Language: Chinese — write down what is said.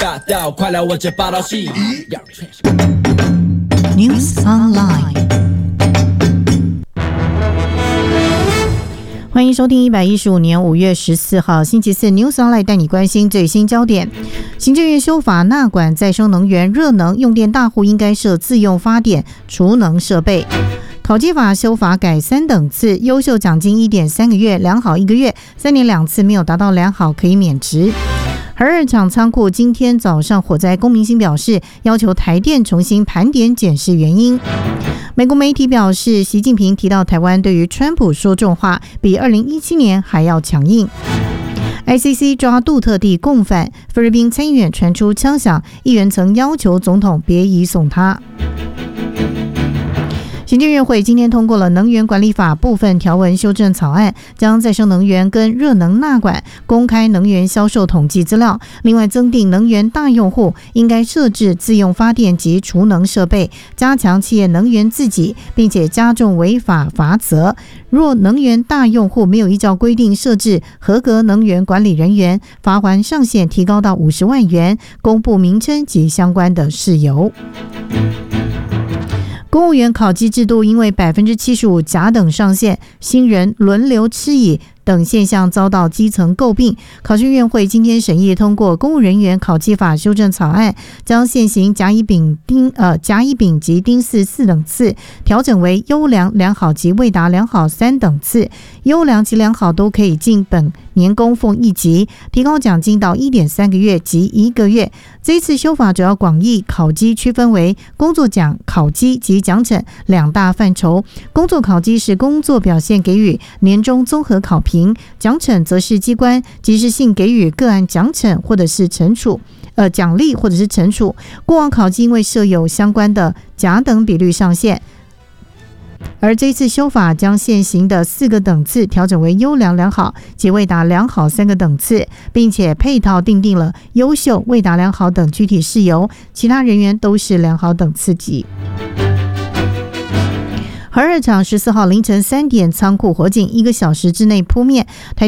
大道快来我这报道系。 News Online， 欢迎收听115年5月14号星期四 News Online， 带你关心最新焦点。行政院修法纳管再生能源，热能用电大户应该设自用发电储能设备。考绩法修法改3等次，优秀奖金 1.3 个月，良好1个月，3年2次没有达到良好可以免职。核二厂仓库今天早上火灾，龚明鑫表示要求台电重新盘点检视原因。美国媒体表示，习近平提到台湾对于川普说重话，比2017年还要强硬。ICC 抓杜特地共犯，菲律宾参议院传出枪响，议员曾要求总统别移送他。行政院会今天通过了能源管理法部分条文修正草案，将再生能源跟热能纳管，公开能源销售统计资料，另外增订能源大用户应该设置自用发电及储能设备，加强企业能源自给，并且加重违法罚则。若能源大用户没有依照规定设置合格能源管理人员，罚锾上限提高到50万元，公布名称及相关的事由。公务员考绩制度因为 75% 甲等上限、新人轮流吃乙等现象遭到基层诟病，考试院会今天审议通过公务人员考绩法修正草案，将现行甲乙丙级丁巳4等次调整为优良、良好及未达良好3等次，优良及良好都可以进本年供奉1级，提高奖金到 1.3 个月及1个月。这一次修法主要广义考绩区分为工作奖、考绩及奖惩2大范畴。工作考绩是工作表现给予年终综合考评，奖惩则是机关及时性给予个案奖惩或者是惩处奖励或者是惩处。过往考绩因为设有相关的甲等比率上限，而这次修法将现行的4个等次调整为优良、良好及未达良好3个等次，并且配套订定了优秀、未达良好等具体事由，其他人员都是良好等次级。核二厂14号凌晨3点仓库火警1个小时之内扑灭，